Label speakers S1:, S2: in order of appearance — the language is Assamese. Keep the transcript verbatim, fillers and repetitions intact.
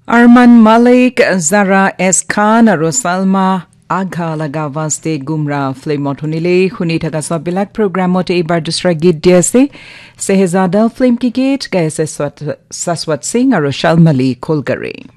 S1: Arman Malik, Zara S. Khan আৰু সালমা আগা লগা वास्ते গুমৰা ফিল্মত শুনিলে শুনি থকা সববিলাক প্ৰগ্ৰামত এইবাৰ দুসৰা গীত দি আছে সেহজাদা ফিল্ম কি গীত গাইছে শাশ্বত সিং আৰু শালমালী খোলকাৰে